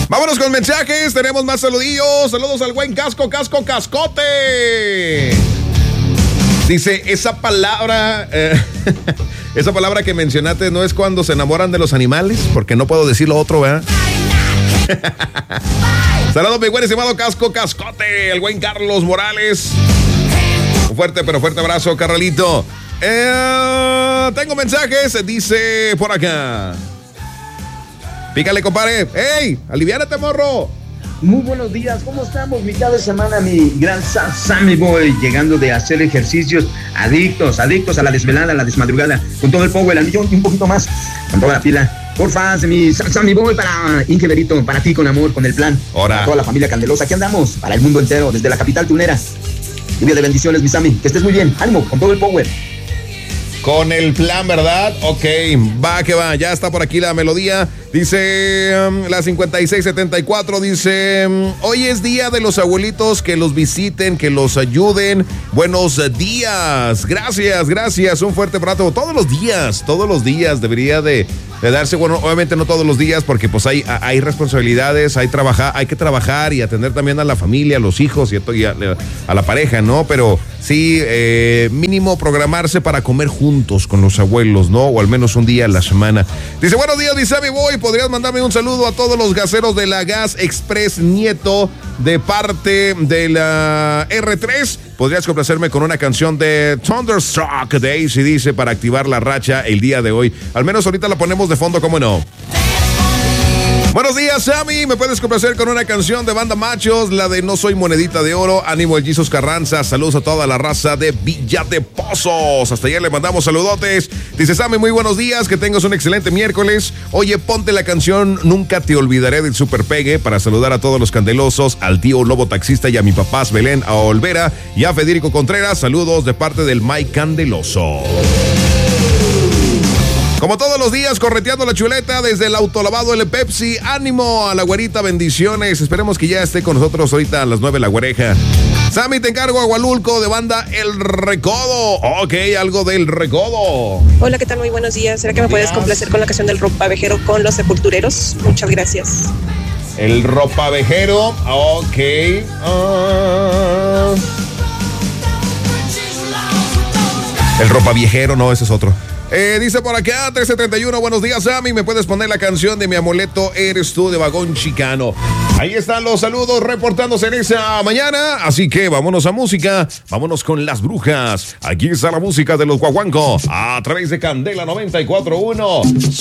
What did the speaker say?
Vámonos con mensajes, tenemos más saludillos. Saludos al buen Cascote. Dice, esa palabra que mencionaste no es cuando se enamoran de los animales, porque no puedo decir lo otro, ¿verdad? Saludos, mi buen estimado Cascote, el buen Carlos Morales. Un fuerte abrazo, Carralito. Tengo mensajes, dice por acá. Pícale, compadre. ¡Ey! ¡Aliviánate, morro! Muy buenos días, ¿cómo estamos? Mitad de semana, mi gran Sammy Boy, llegando de hacer ejercicios, adictos a la desvelada, a la desmadrugada, con todo el power, al millón y un poquito más, con toda la pila. Porfa, mi Sammy Boy para Ingeberito, para ti con amor, con el plan. Ahora. Para toda la familia Candelosa, aquí andamos, para el mundo entero, desde la capital tunera. Lluvia de bendiciones, mi Sammy, que estés muy bien, ánimo, con todo el power. Con el plan, ¿verdad? Ok, va que va, ya está por aquí la melodía. Dice la 5674, dice, hoy es día de los abuelitos, que los visiten, que los ayuden. Buenos días, gracias, un fuerte abrazo. Todos los días debería de darse, bueno, obviamente no todos los días, porque pues hay responsabilidades, hay que trabajar y atender también a la familia, a los hijos y a la pareja, ¿no? Pero sí, mínimo programarse para comer juntos con los abuelos, ¿no? O al menos un día a la semana. Dice, buenos días, mi Sammy Boy, ¿podrías mandarme un saludo a todos los gaseros de la Gas Express Nieto de parte de la R3? ¿Podrías complacerme con una canción de Thunderstruck de AC/DC para activar la racha el día de hoy? Al menos ahorita la ponemos de fondo, ¿cómo no? Buenos días, Sammy. ¿Me puedes complacer con una canción de Banda Machos? La de No Soy Monedita de Oro. Ánimo, el Jesus Carranza. Saludos a toda la raza de Villa de Pozos. Hasta ayer le mandamos saludotes. Dice Sammy, muy buenos días. Que tengas un excelente miércoles. Oye, ponte la canción Nunca Te Olvidaré del Super Pegue para saludar a todos los candelosos, al tío Lobo Taxista y a mi papás Belén, a Olvera y a Federico Contreras. Saludos de parte del Mike Candeloso. Como todos los días, correteando la chuleta desde el autolavado del Pepsi. Ánimo a la güerita, bendiciones. Esperemos que ya esté con nosotros ahorita a las 9 la güereja. Sammy, te encargo Agualulco de banda El Recodo. Ok, algo del Recodo. Hola, ¿qué tal? Muy buenos días. ¿Será que me puedes complacer con la canción del Ropavejero con Los Sepultureros? Muchas gracias. El Ropavejero, ok. El Ropaviejero, no, ese es otro. Dice por acá, 1331, buenos días, Sammy. ¿Me puedes poner la canción de Mi Amuleto Eres Tú de Vagón Chicano? Ahí están los saludos reportándose en esa mañana. Así que vámonos a música. Vámonos con Las Brujas. Aquí está la música de los Guaguancos a través de Candela 94.1.